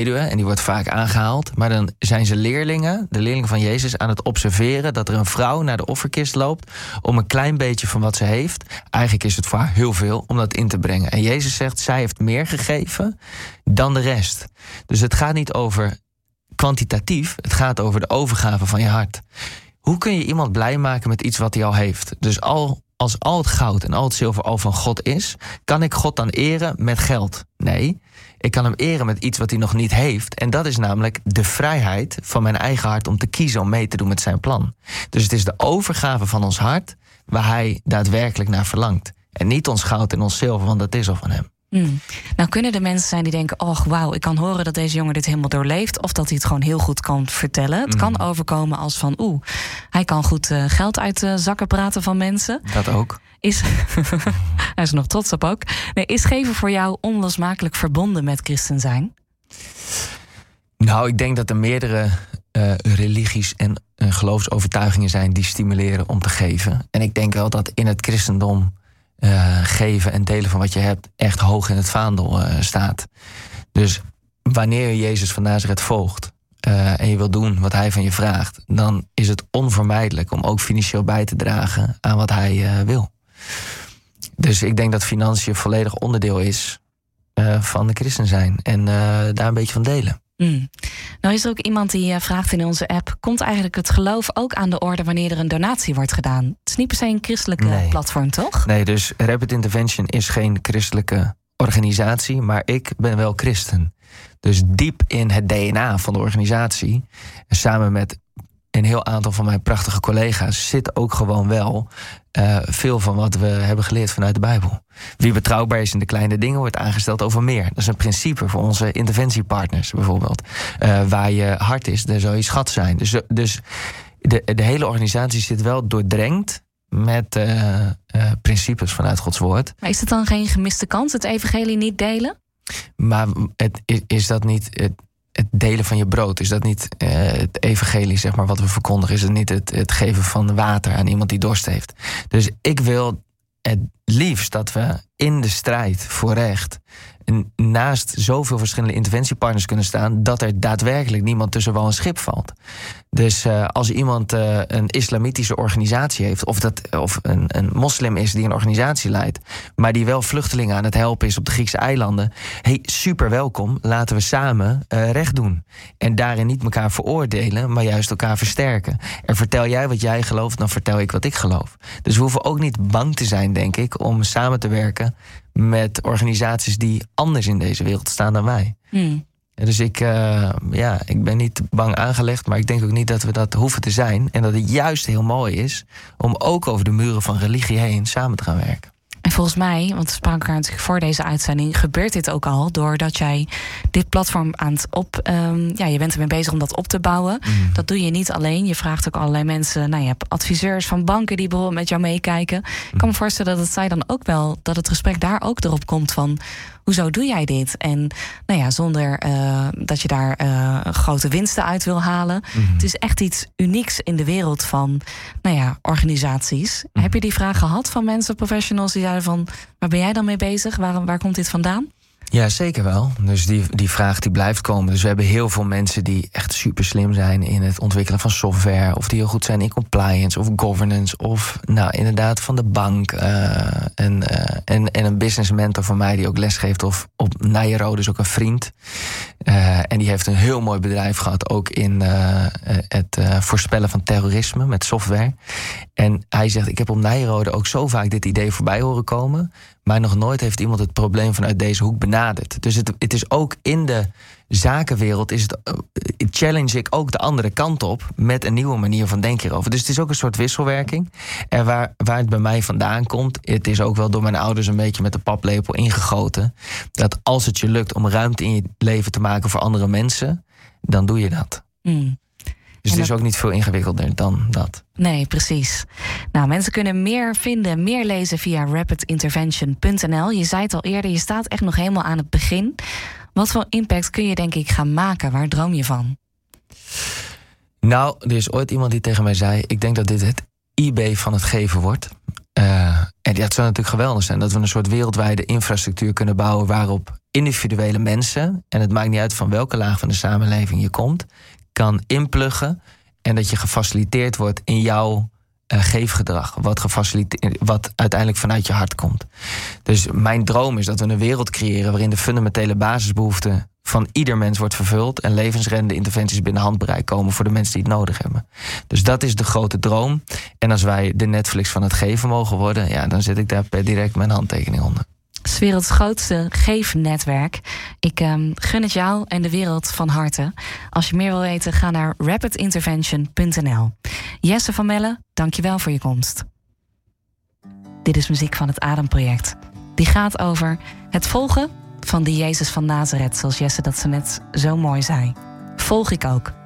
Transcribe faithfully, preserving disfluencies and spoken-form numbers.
weduwe en die wordt vaak aangehaald. Maar dan zijn ze leerlingen, de leerlingen van Jezus, aan het observeren dat er een vrouw naar de offerkist loopt om een klein beetje van wat ze heeft. Eigenlijk is het voor haar heel veel om dat in te brengen. En Jezus zegt, zij heeft meer gegeven dan de rest. Dus het gaat niet over kwantitatief, het gaat over de overgave van je hart. Hoe kun je iemand blij maken met iets wat hij al heeft? Dus al, als al het goud en al het zilver al van God is, kan ik God dan eren met geld? Nee, ik kan hem eren met iets wat hij nog niet heeft. En dat is namelijk de vrijheid van mijn eigen hart om te kiezen om mee te doen met zijn plan. Dus het is de overgave van ons hart waar hij daadwerkelijk naar verlangt. En niet ons goud en ons zilver, want dat is al van hem. Mm. Nou kunnen er mensen zijn die denken, oh wauw, ik kan horen dat deze jongen dit helemaal doorleeft, of dat hij het gewoon heel goed kan vertellen. Het mm. kan overkomen als van, oeh, hij kan goed uh, geld uit de zakken praten van mensen. Dat ook. Is, hij is er nog trots op ook. Nee, is geven voor jou onlosmakelijk verbonden met christen zijn? Nou, ik denk dat er meerdere uh, religies en uh, geloofsovertuigingen zijn die stimuleren om te geven. En ik denk wel dat in het christendom Uh, geven en delen van wat je hebt echt hoog in het vaandel uh, staat. Dus wanneer je Jezus van Nazareth volgt uh, en je wil doen wat hij van je vraagt, dan is het onvermijdelijk om ook financieel bij te dragen aan wat hij uh, wil. Dus ik denk dat financiën volledig onderdeel is uh, van de christen zijn en uh, daar een beetje van delen. Mm. Nou is er ook iemand die uh, vraagt in onze app, komt eigenlijk het geloof ook aan de orde wanneer er een donatie wordt gedaan? Het is niet per se een christelijke nee. platform, toch? Nee, dus Rapid Intervention is geen christelijke organisatie, maar ik ben wel christen. Dus diep in het D N A van de organisatie, samen met een heel aantal van mijn prachtige collega's, zit ook gewoon wel uh, veel van wat we hebben geleerd vanuit de Bijbel. Wie betrouwbaar is in de kleine dingen wordt aangesteld over meer. Dat is een principe voor onze interventiepartners bijvoorbeeld. Uh, waar je hart is, daar zal je schat zijn. Dus, dus de, de hele organisatie zit wel doordrenkt met uh, uh, principes vanuit Gods woord. Maar is het dan geen gemiste kans, het evangelie niet delen? Maar het, is dat niet het, het delen van je brood? Is dat niet uh, het evangelie, zeg maar, wat we verkondigen? Is het niet het, het geven van water aan iemand die dorst heeft? Dus ik wil het liefst dat we in de strijd voor recht naast zoveel verschillende interventiepartners kunnen staan, dat er daadwerkelijk niemand tussen wal en schip valt. Dus uh, als iemand uh, een islamitische organisatie heeft, of, dat, of een, een moslim is die een organisatie leidt, maar die wel vluchtelingen aan het helpen is op de Griekse eilanden, hey, super welkom, laten we samen uh, recht doen. En daarin niet elkaar veroordelen, maar juist elkaar versterken. En vertel jij wat jij gelooft, dan vertel ik wat ik geloof. Dus we hoeven ook niet bang te zijn, denk ik, om samen te werken met organisaties die anders in deze wereld staan dan wij. Hmm. Dus ik, uh, ja, ik ben niet bang aangelegd, maar ik denk ook niet dat we dat hoeven te zijn. En dat het juist heel mooi is om ook over de muren van religie heen samen te gaan werken. En volgens mij, want we spraken elkaar natuurlijk voor deze uitzending, gebeurt dit ook al doordat jij dit platform aan het op... Um, ja, je bent ermee bezig om dat op te bouwen. Mm. Dat doe je niet alleen. Je vraagt ook allerlei mensen. Nou, je hebt adviseurs van banken die bijvoorbeeld met jou meekijken. Mm. Ik kan me voorstellen dat het zij dan ook wel, dat het gesprek daar ook erop komt van, hoezo doe jij dit? En nou ja, zonder uh, dat je daar uh, grote winsten uit wil halen. Mm. Het is echt iets unieks in de wereld van, nou ja, organisaties. Mm. Heb je die vraag gehad van mensen, professionals, die zeiden van, waar ben jij dan mee bezig? Waar, waar komt dit vandaan? Ja, zeker wel. Dus die, die vraag die blijft komen. Dus we hebben heel veel mensen die echt super slim zijn in het ontwikkelen van software, of die heel goed zijn in compliance of governance, of nou inderdaad van de bank. Uh, en, uh, en, en een business mentor van mij die ook lesgeeft of op Nijrode, is ook een vriend. Uh, en die heeft een heel mooi bedrijf gehad, ook in uh, het uh, voorspellen van terrorisme met software. En hij zegt, ik heb op Nijrode ook zo vaak dit idee voorbij horen komen, maar nog nooit heeft iemand het probleem vanuit deze hoek benaderd. Dus het, het is ook in de zakenwereld, is het, uh, challenge ik ook de andere kant op met een nieuwe manier van denken hierover. Dus het is ook een soort wisselwerking. En waar, waar het bij mij vandaan komt, het is ook wel door mijn ouders een beetje met de paplepel ingegoten, dat als het je lukt om ruimte in je leven te maken voor andere mensen, dan doe je dat. Mm. Dus het is ook niet veel ingewikkelder dan dat. Nee, precies. Nou, mensen kunnen meer vinden, meer lezen via rapid intervention punt n l. Je zei het al eerder, je staat echt nog helemaal aan het begin. Wat voor impact kun je denk ik gaan maken? Waar droom je van? Nou, er is ooit iemand die tegen mij zei, ik denk dat dit het eBay van het geven wordt. Uh, En dat zou natuurlijk geweldig zijn. Dat we een soort wereldwijde infrastructuur kunnen bouwen waarop individuele mensen, en het maakt niet uit van welke laag van de samenleving je komt, kan inpluggen en dat je gefaciliteerd wordt in jouw uh, geefgedrag. Wat, gefaciliteerd, wat uiteindelijk vanuit je hart komt. Dus mijn droom is dat we een wereld creëren waarin de fundamentele basisbehoeften van ieder mens wordt vervuld en levensreddende interventies binnen handbereik komen voor de mensen die het nodig hebben. Dus dat is de grote droom. En als wij de Netflix van het geven mogen worden, ja, dan zet ik daar per direct mijn handtekening onder. Het is 's werelds grootste geefnetwerk. Ik um, gun het jou en de wereld van harte. Als je meer wil weten, ga naar rapid intervention punt n l. Jesse van Melle, dankjewel voor je komst. Dit is muziek van het Ademproject. Die gaat over het volgen van de Jezus van Nazareth, zoals Jesse dat ze net zo mooi zei. Volg ik ook.